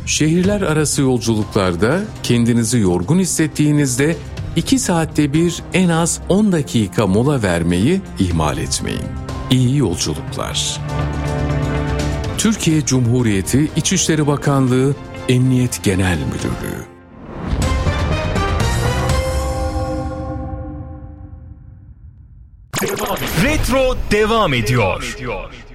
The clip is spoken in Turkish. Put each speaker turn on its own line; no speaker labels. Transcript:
Şehirler arası yolculuklarda kendinizi yorgun hissettiğinizde 2 saatte bir en az 10 dakika mola vermeyi ihmal etmeyin. İyi yolculuklar. Türkiye Cumhuriyeti İçişleri Bakanlığı Emniyet Genel Müdürlüğü.
Retro devam ediyor.